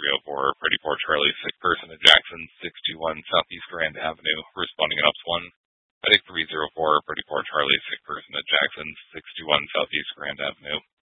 304, Pretty Poor Charlie, sick person at Jackson, 621 Southeast Grand Avenue, responding in OPS 1. Medic 304, Pretty Poor Charlie, sick person at Jackson, 621 Southeast Grand Avenue.